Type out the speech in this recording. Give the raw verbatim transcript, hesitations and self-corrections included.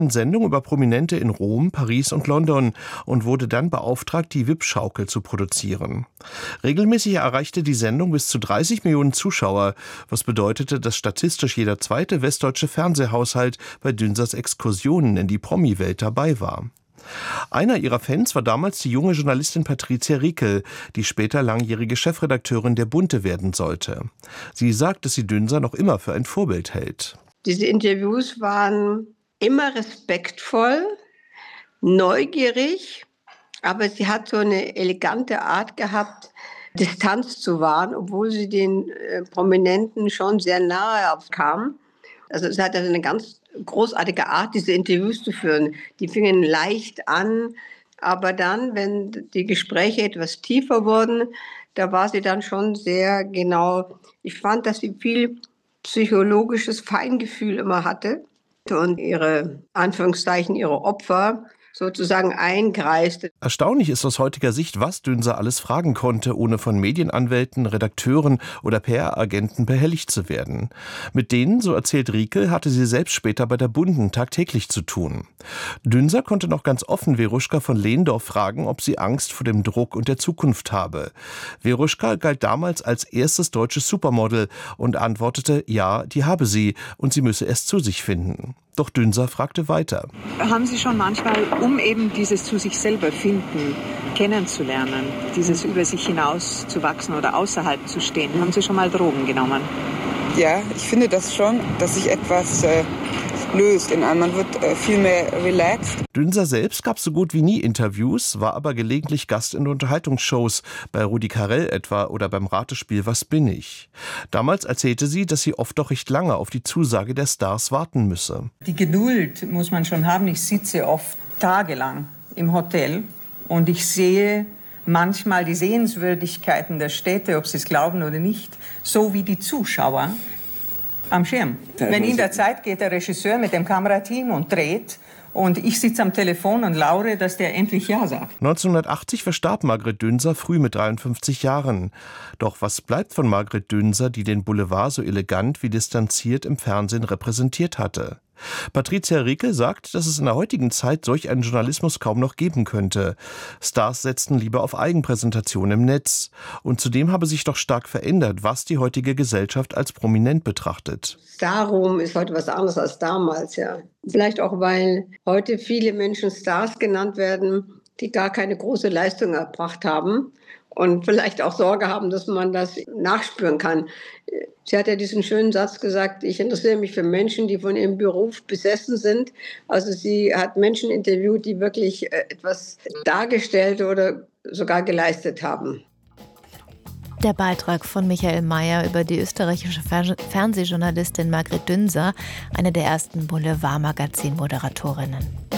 machten Sendungen über Prominente in Rom, Paris und London und wurde dann beauftragt, die V I P-Schaukel zu produzieren. Regelmäßig erreichte die Sendung bis zu dreißig Millionen Zuschauer, was bedeutete, dass statistisch jeder zweite westdeutsche Fernsehhaushalt bei Dünsers Exkursionen in die Promi-Welt dabei war. Einer ihrer Fans war damals die junge Journalistin Patricia Riekel, die später langjährige Chefredakteurin der Bunte werden sollte. Sie sagt, dass sie Dünser noch immer für ein Vorbild hält. Diese Interviews waren immer respektvoll, neugierig, aber sie hat so eine elegante Art gehabt, Distanz zu wahren, obwohl sie den äh, Prominenten schon sehr nahe aufkam. Also es hat also eine ganz großartige Art, diese Interviews zu führen. Die fingen leicht an, aber dann, wenn die Gespräche etwas tiefer wurden, da war sie dann schon sehr genau. Ich fand, dass sie viel psychologisches Feingefühl immer hatte und ihre, Anführungszeichen, ihre Opfer sozusagen eingreiste. Erstaunlich ist aus heutiger Sicht, was Dünser alles fragen konnte, ohne von Medienanwälten, Redakteuren oder P R-Agenten behelligt zu werden. Mit denen, so erzählt Riekel, hatte sie selbst später bei der Bunden tagtäglich zu tun. Dünser konnte noch ganz offen Veruschka von Lehndorff fragen, ob sie Angst vor dem Druck und der Zukunft habe. Veruschka galt damals als erstes deutsches Supermodel und antwortete, ja, die habe sie und sie müsse es zu sich finden. Doch Dünser fragte weiter. Haben Sie schon manchmal, um eben dieses zu sich selber finden, kennenzulernen, dieses über sich hinaus zu wachsen oder außerhalb zu stehen, haben Sie schon mal Drogen genommen? Ja, ich finde das schon, dass sich etwas äh, löst in einem. Man wird äh, viel mehr relaxed. Dünser selbst gab so gut wie nie Interviews, war aber gelegentlich Gast in Unterhaltungsshows, bei Rudi Carrell etwa oder beim Ratespiel Was bin ich? Damals erzählte sie, dass sie oft doch recht lange auf die Zusage der Stars warten müsse. Die Geduld muss man schon haben. Ich sitze oft tagelang im Hotel und ich sehe manchmal die Sehenswürdigkeiten der Städte, ob Sie es glauben oder nicht, so wie die Zuschauer am Schirm. Wenn in der Zeit geht der Regisseur mit dem Kamerateam und dreht und ich sitze am Telefon und laure, dass der endlich Ja sagt. neunzehnhundertachtzig verstarb Margret Dünser früh mit dreiundfünfzig Jahren. Doch was bleibt von Margret Dünser, die den Boulevard so elegant wie distanziert im Fernsehen repräsentiert hatte? Patricia Riekel sagt, dass es in der heutigen Zeit solch einen Journalismus kaum noch geben könnte. Stars setzten lieber auf Eigenpräsentation im Netz. Und zudem habe sich doch stark verändert, was die heutige Gesellschaft als prominent betrachtet. Starruhm ist heute was anderes als damals, ja. Vielleicht auch, weil heute viele Menschen Stars genannt werden, die gar keine große Leistung erbracht haben. Und vielleicht auch Sorge haben, dass man das nachspüren kann. Sie hat ja diesen schönen Satz gesagt, ich interessiere mich für Menschen, die von ihrem Beruf besessen sind. Also sie hat Menschen interviewt, die wirklich etwas dargestellt oder sogar geleistet haben. Der Beitrag von Michael Mayer über die österreichische Fernsehjournalistin Margret Dünser, eine der ersten Boulevard-Magazin-Moderatorinnen.